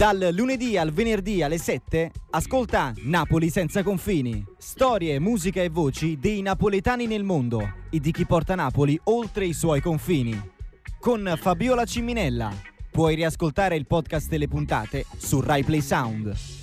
Dal lunedì al venerdì alle 7 ascolta Napoli senza confini. Storie, musica e voci dei napoletani nel mondo e di chi porta Napoli oltre i suoi confini. Con Fabiola Ciminella. Puoi riascoltare il podcast e le puntate su Rai Play Sound.